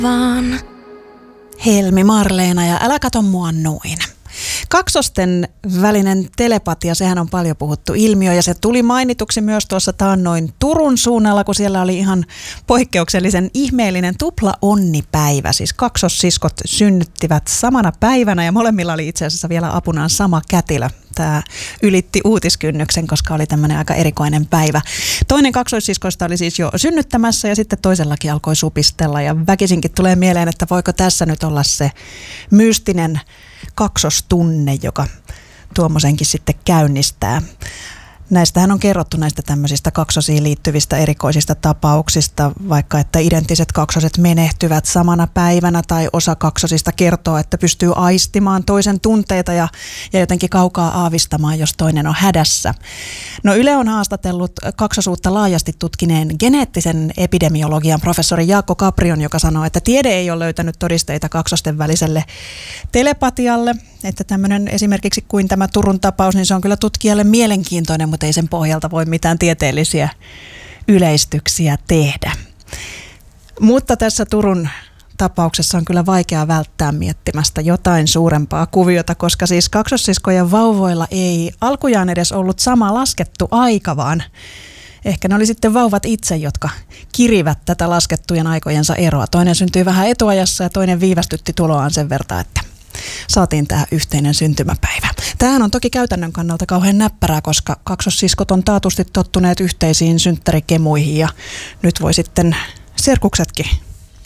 Vaan. Helmi Marleena ja älä kato mua noin. Kaksosten välinen telepatia, sehän on paljon puhuttu ilmiö ja se tuli mainituksi myös tuossa taannoin Turun suunnalla, kun siellä oli ihan poikkeuksellisen ihmeellinen tupla onnipäivä. Siis kaksossiskot synnyttivät samana päivänä ja molemmilla oli itse asiassa vielä apunaan sama kätilö. Tämä ylitti uutiskynnyksen, koska oli tämmöinen aika erikoinen päivä. Toinen kaksoissiskoista oli siis jo synnyttämässä ja sitten toisellakin alkoi supistella ja väkisinkin tulee mieleen, että voiko tässä nyt olla se mystinen kaksostunne, joka tuommoisenkin sitten käynnistää. Näistähän on kerrottu näistä tämmöisistä kaksosiin liittyvistä erikoisista tapauksista, vaikka että identtiset kaksoset menehtyvät samana päivänä tai osa kaksosista kertoo, että pystyy aistimaan toisen tunteita ja jotenkin kaukaa aavistamaan, jos toinen on hädässä. No Yle on haastatellut kaksosuutta laajasti tutkineen geneettisen epidemiologian professori Jaakko Caprion, joka sanoo, että tiede ei ole löytänyt todisteita kaksosten väliselle telepatialle, että tämmöinen esimerkiksi kuin tämä Turun tapaus, niin se on kyllä tutkijalle mielenkiintoinen, mutta ei sen pohjalta voi mitään tieteellisiä yleistyksiä tehdä. Mutta tässä Turun tapauksessa on kyllä vaikea välttää miettimästä jotain suurempaa kuviota, koska siis kaksossiskojen vauvoilla ei alkujaan edes ollut sama laskettu aika, vaan ehkä ne oli sitten vauvat itse, jotka kirivät tätä laskettujen aikojensa eroa. Toinen syntyi vähän etuajassa ja toinen viivästytti tuloaan sen verran, että saatiin tämä yhteinen syntymäpäivä. Tämähän on toki käytännön kannalta kauhean näppärää, koska kaksossiskot on taatusti tottuneet yhteisiin synttärikemuihin ja nyt voi sitten serkuksetkin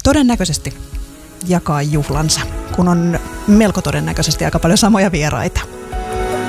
todennäköisesti jakaa juhlansa, kun on melko todennäköisesti aika paljon samoja vieraita.